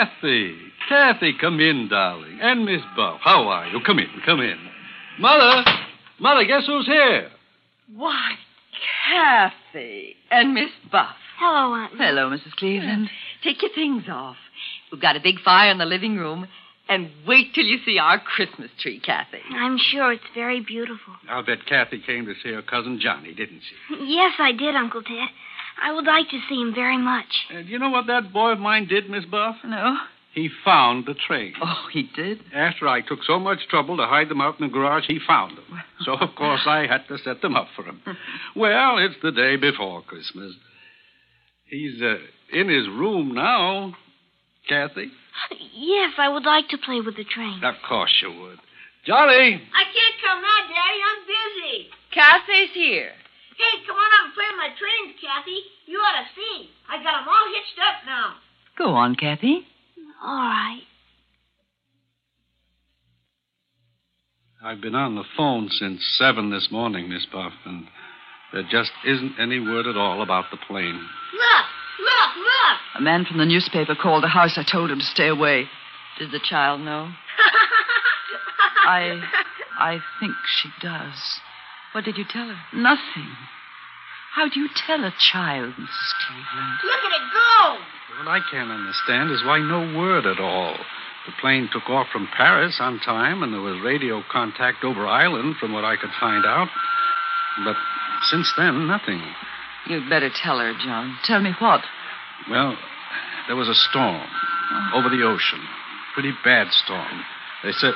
Kathy. Kathy, come in, darling. And Miss Buff. How are you? Come in. Mother, guess who's here? Why, Kathy and Miss Buff. Hello, Aunt Ruth. Hello, Mrs. Cleveland. Take your things off. We've got a big fire in the living room. And wait till you see our Christmas tree, Kathy. I'm sure it's very beautiful. I'll bet Kathy came to see her cousin Johnny, didn't she? Yes, I did, Uncle Ted. I would like to see him very much. Do you know what that boy of mine did, Miss Buff? No. He found the train. Oh, he did? After I took so much trouble to hide them out in the garage, he found them. So, of course, I had to set them up for him. Well, it's the day before Christmas. He's in his room now, Kathy. Yes, I would like to play with the train. Of course you would. Johnny! I can't come now, Daddy. I'm busy. Kathy's here. Hey, come on out and play with my trains, Kathy. You ought to see. I got them all hitched up now. Go on, Kathy. All right. I've been on the phone since 7 this morning, Miss Buff, and there just isn't any word at all about the plane. Look! A man from the newspaper called the house. I told him to stay away. Does the child know? I think she does. What did you tell her? Nothing. How do you tell a child, Mrs. Cleveland? Look at it go! What I can't understand is why no word at all. The plane took off from Paris on time, and there was radio contact over Island, from what I could find out. But since then, nothing. You'd better tell her, John. Tell me what? Well, there was a storm over the ocean. Pretty bad storm. They said...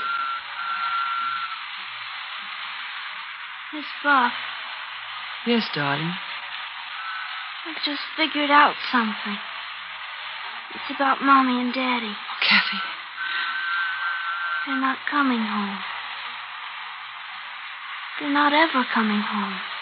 Miss Buff, Yes, darling. I've just figured out something. It's about Mommy and Daddy. Oh, Kathy. They're not coming home. They're not ever coming home.